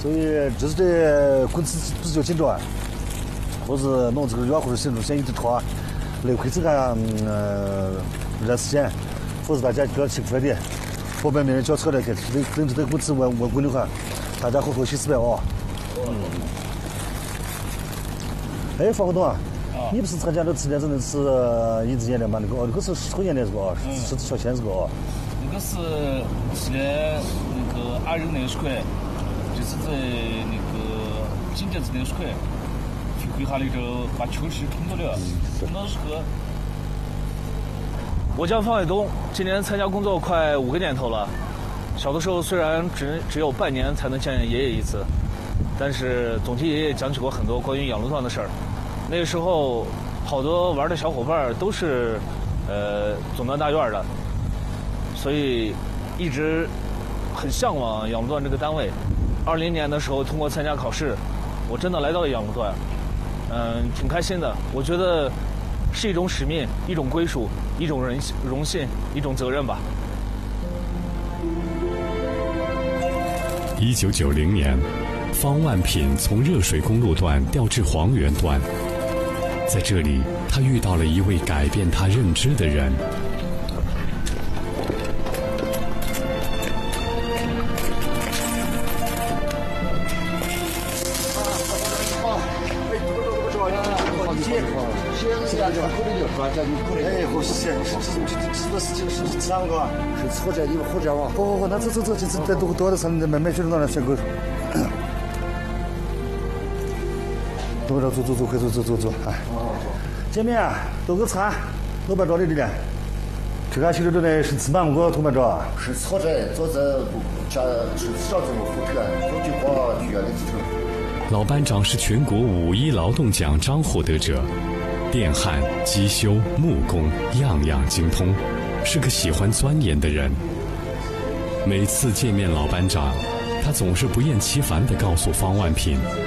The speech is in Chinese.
所以就是这公司比较紧张，或者弄这个员工的行动线一直拖，累亏这个热时间，否则大家不要吃快点。我们明天交车来看，等这个公司我管理好，大家好好洗洗白啊。哎，方东啊，你不是参加了去年真的是一直演的吗？那个是抽年的这个啊，是小钱这个啊。 那个是去年那个20那个时候，就是在那个紧接着那个时候，去规划了之后把球池通到了，通到时候。 我叫方伟东，今年参加工作快5个年头了。小的时候虽然只有半年才能见爷爷一次，但是总替爷爷讲起过很多关于养鹿段的事儿。那个时候，好多玩的小伙伴都是总段大院的，所以一直很向往养鹿段这个单位。20年的时候，通过参加考试，我真的来到了养鹿段，挺开心的。我觉得是一种使命，一种归属，一种荣幸，一种责任吧。 1990年，方万品从热水公路段调至黄原段，在这里，他遇到了一位改变他认知的人。 哎，好谢，是不是吃哪个？是火箭，你们火箭哇！好，那走，就是在多的上慢慢去到那选狗。走，快走，哎。见面啊，多个茶，老板找你的呢。这个其实这里是吃饭我同班长。 是草寨，坐在家是上这个火车，都去逛医院的机场。 老班长是全国5·1劳动奖章获得者，电焊、机修、木工样样精通，是个喜欢钻研的人。每次见面老班长，他总是不厌其烦地告诉方万品，